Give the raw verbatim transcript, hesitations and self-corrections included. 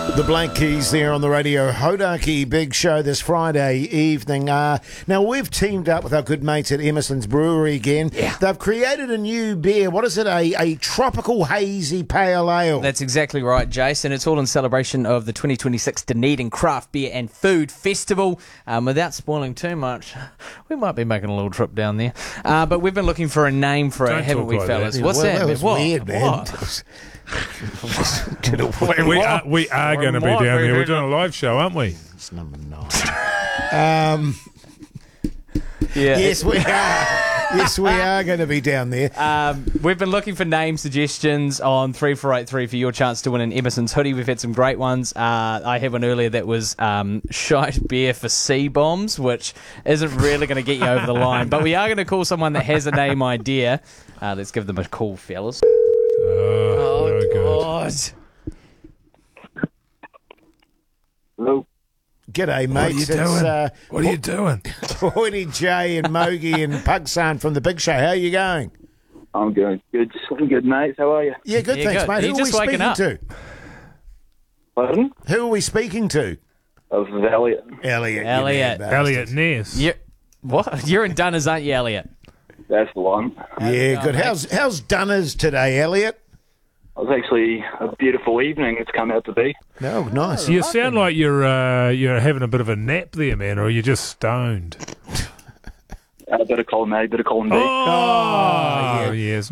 The Blank Keys there on the radio. Hodaki Big Show this Friday evening. Uh, now, we've teamed up with our good mates at Emerson's Brewery again. Yeah. They've created a new beer. What is it? A, a tropical hazy pale ale. That's exactly right, Jason. It's all in celebration of the twenty twenty-six Dunedin Craft Beer and Food Festival. Um, without spoiling too much, we might be making a little trip down there. Uh, but we've been looking for a name for Don't it, haven't talk we, like fellas? that. What's well, that? that was what? weird, man. What? we, we are, we are going to be Might down be, there. We're we- doing a live show, aren't we? It's number nine. um, Yeah. yes, we are. Yes, we are going to be down there. Um, we've been looking for name suggestions on three four eight three for your chance to win an Emerson's hoodie. We've had some great ones. Uh, I had one earlier that was um, shite beer for sea bombs, which isn't really going to get you over the line. But we are going to call someone that has a name idea. Uh, let's give them a call, fellas. Oh, very good. God. Hello. G'day, What are mates. you It's doing? uh, What are you doing? Hoity J and Mogi and Pugsan from the Big Show. How are you going? I'm good. Good. I'm good, mates. How are you? Yeah, good, Yeah, thanks, good. mate. You Who are just we waking speaking up. to? Pardon? Who are we speaking to? Of Elliot. Elliot. you Elliot. mad bastard. Elliot Ness. You, what? You're in Dunners, aren't you, Elliot? That's the one. Yeah, it good. going, How's how's Dunners today, Elliot? It was actually a beautiful evening it's come out to be. No, nice. You sound like you're uh, you're having a bit of a nap there, man, or you're just stoned. A bit of column A, bit of column B. Oh, yeah. yes.